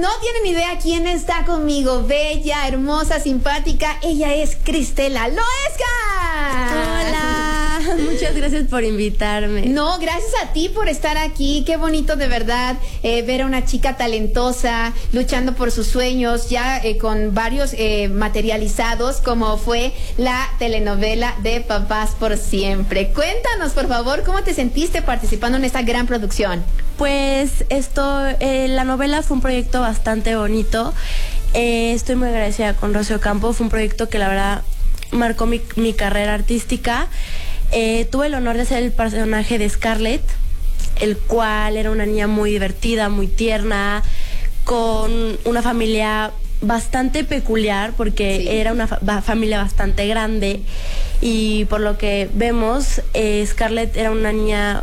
no tienen idea quién está conmigo. Bella, hermosa, simpática. Ella es Cristela Loesca. Hola, muchas gracias por invitarme. No, gracias a ti por estar aquí. Qué bonito de verdad ver a una chica talentosa luchando por sus sueños, ya con varios materializados, como fue la telenovela de Papás por Siempre. Cuéntanos, por favor, ¿cómo te sentiste participando en esta gran producción? Pues la novela fue un proyecto bastante bonito. Estoy muy agradecida con Rocío Campo. Fue un proyecto que la verdad marcó mi carrera artística. Tuve el honor de ser el personaje de Scarlett, el cual era una niña muy divertida, muy tierna, con una familia bastante peculiar, porque sí, era una familia bastante grande, y por lo que vemos, Scarlett es una niña,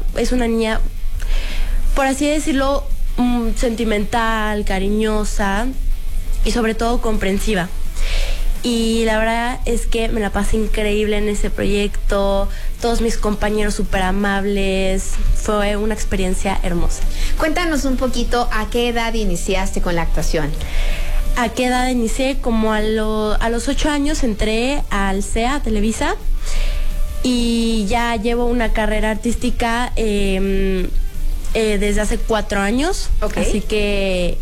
por así decirlo, sentimental, cariñosa y sobre todo comprensiva. Y la verdad es que me la pasé increíble en ese proyecto, todos mis compañeros súper amables, fue una experiencia hermosa. Cuéntanos un poquito, ¿a qué edad iniciaste con la actuación? ¿A qué edad inicié? Como a los 8 años entré al CEA, Televisa, y ya llevo una carrera artística desde hace 4 años, okay. Así que...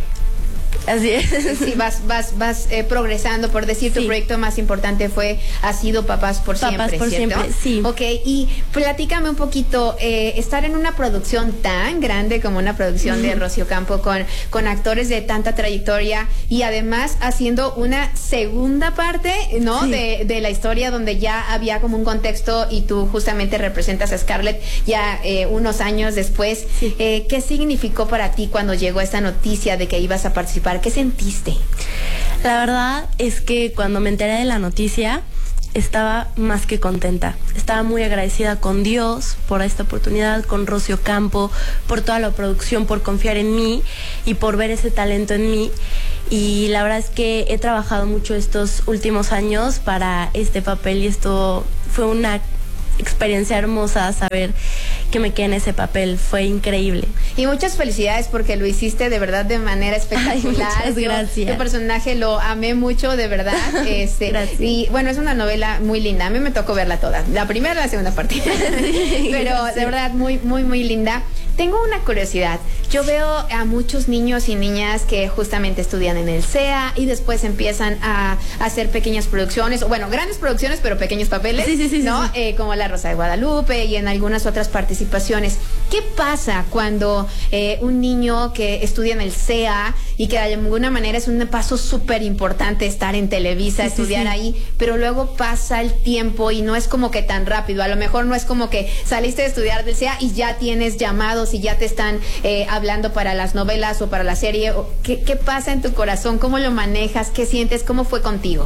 Así es. Sí, vas progresando, por decir, sí. Tu proyecto más importante ha sido Papás por Siempre, Papás por ¿cierto? Siempre, sí. Ok, y platícame un poquito, estar en una producción tan grande como una producción de Rocío Campo, con actores de tanta trayectoria, y además haciendo una segunda parte, ¿no? Sí. De la historia, donde ya había como un contexto y tú justamente representas a Scarlett ya unos años después. Sí. ¿Qué significó para ti cuando llegó esta noticia de que ibas a participar? ¿Qué sentiste? La verdad es que cuando me enteré de la noticia estaba más que contenta. Estaba muy agradecida con Dios por esta oportunidad, con Rocío Campo, por toda la producción, por confiar en mí y por ver ese talento en mí. Y la verdad es que he trabajado mucho estos últimos años para este papel, y esto fue una experiencia hermosa. Saber que me quedé en ese papel fue increíble. Y muchas felicidades, porque lo hiciste de verdad de manera espectacular. Ay, muchas gracias. Tu personaje lo amé mucho, de verdad. Gracias. Y bueno, es una novela muy linda. A mí me tocó verla toda, la primera y la segunda parte. Sí, pero gracias. De verdad muy, muy, muy linda. Tengo una curiosidad. Yo veo a muchos niños y niñas que justamente estudian en el CEA y después empiezan a hacer pequeñas producciones, o bueno, grandes producciones, pero pequeños papeles, sí, ¿no? Sí. Como La Rosa de Guadalupe y en algunas otras participaciones. ¿Qué pasa cuando un niño que estudia en el CEA, y que de alguna manera es un paso súper importante estar en Televisa, estudiar ahí, pero luego pasa el tiempo y no es como que tan rápido? A lo mejor no es como que saliste de estudiar del CEA y ya tienes llamados y ya te están hablando para las novelas o para la serie. ¿Qué pasa en tu corazón? ¿Cómo lo manejas? ¿Qué sientes? ¿Cómo fue contigo?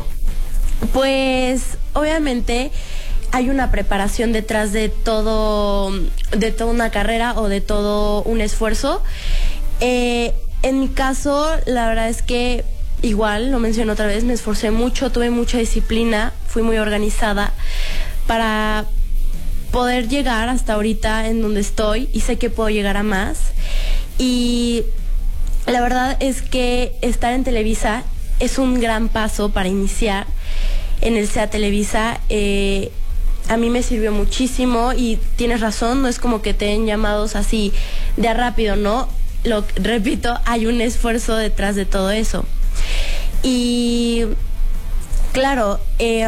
Pues obviamente hay una preparación detrás de toda una carrera o de todo un esfuerzo. En mi caso, la verdad es que igual, lo menciono otra vez, me esforcé mucho, tuve mucha disciplina, fui muy organizada para poder llegar hasta ahorita en donde estoy, y sé que puedo llegar a más. Y la verdad es que estar en Televisa es un gran paso para iniciar en el CEA Televisa. A mí me sirvió muchísimo, y tienes razón, no es como que te den llamados así de rápido, ¿no? Lo repito, hay un esfuerzo detrás de todo eso. Y claro,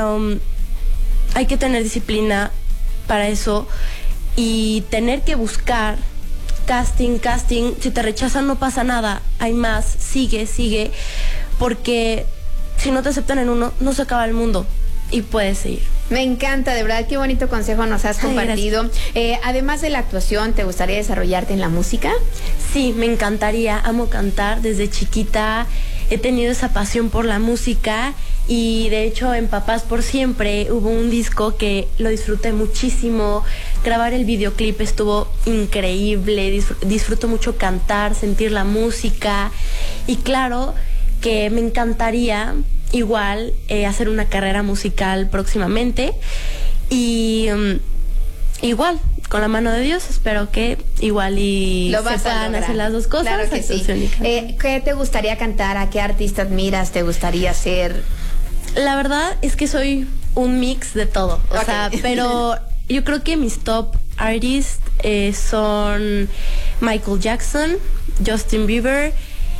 hay que tener disciplina para eso, y tener que buscar casting. Si te rechazan no pasa nada, hay más, sigue, porque si no te aceptan en uno, no se acaba el mundo y puedes seguir. Me encanta, de verdad, qué bonito consejo nos has compartido. Además de la actuación, ¿te gustaría desarrollarte en la música? Sí, me encantaría, amo cantar desde chiquita, he tenido esa pasión por la música, y de hecho en Papás por Siempre hubo un disco que lo disfruté muchísimo. Grabar el videoclip estuvo increíble, disfruto mucho cantar, sentir la música, y claro que me encantaría igual hacer una carrera musical próximamente, y igual con la mano de Dios, espero que igual y Lo vas se a puedan lograr. hacer las dos cosas. Claro que sí. actuación y canto. ¿Qué te gustaría cantar? ¿A qué artista admiras? ¿Te gustaría ser? La verdad es que soy un mix de todo, o Ok. sea, pero yo creo que mis top artists son Michael Jackson, Justin Bieber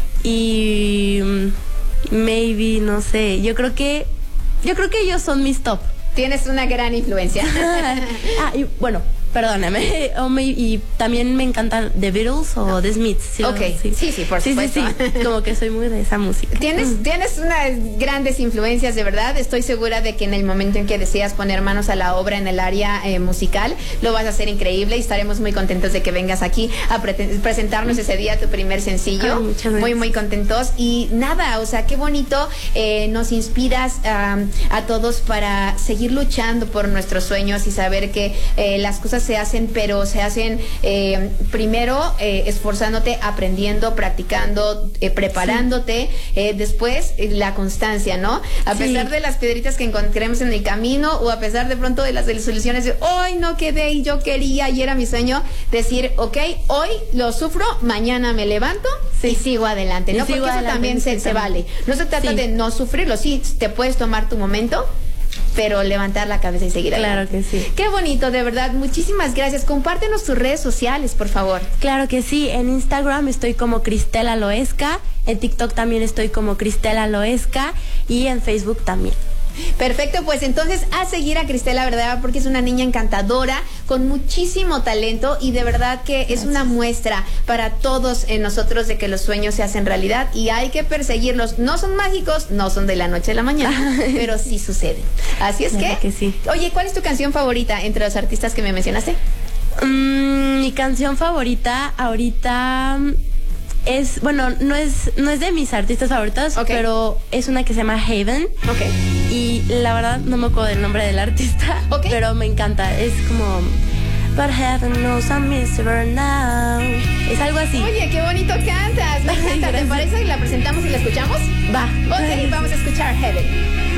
y maybe, no sé, yo creo que ellos son mis top. Tienes una gran influencia. Y bueno, perdóname, y también me encantan The Beatles o The Smiths. ¿Sí? Ok, sí, por supuesto. Sí, como que soy muy de esa música. Tienes unas grandes influencias, de verdad. Estoy segura de que en el momento en que decidas poner manos a la obra en el área musical, lo vas a hacer increíble y estaremos muy contentos de que vengas aquí a presentarnos ese día tu primer sencillo. Ay, muchas gracias. Muy, muy contentos. Y nada, o sea, qué bonito. Nos inspiras a todos para seguir luchando por nuestros sueños y saber que las cosas se hacen, pero se hacen primero esforzándote, aprendiendo, practicando, preparándote, después la constancia, ¿no? A pesar de las piedritas que encontremos en el camino o a pesar de pronto de las desilusiones de hoy no quedé y yo quería y era mi sueño, decir, ok, hoy lo sufro, mañana me levanto y sigo adelante, ¿no? Porque eso también se vale. No se trata de no sufrirlo, sí, te puedes tomar tu momento, pero levantar la cabeza y seguir adelante. Claro que sí. Qué bonito, de verdad. Muchísimas gracias. Compártenos tus redes sociales, por favor. Claro que sí. En Instagram estoy como Cristela Loesca. En TikTok también estoy como Cristela Loesca. Y en Facebook también. Perfecto, pues entonces a seguir a Cristela, ¿verdad? Porque es una niña encantadora, con muchísimo talento y de verdad que es una muestra para todos nosotros de que los sueños se hacen realidad y hay que perseguirlos. No son mágicos, no son de la noche a la mañana, pero sí suceden. Así es que sí. Oye, ¿cuál es tu canción favorita entre los artistas que me mencionaste? Mi canción favorita ahorita es, bueno, no es de mis artistas favoritas, pero es una que se llama Haven. Ok. Y la verdad no me acuerdo del nombre del artista, pero me encanta. Es como But heaven knows I miss her now. Es algo así. Oye, qué bonito cantas. Me encanta. ¿Te parece que la presentamos y la escuchamos? Va. Ok, vamos a escuchar Heaven.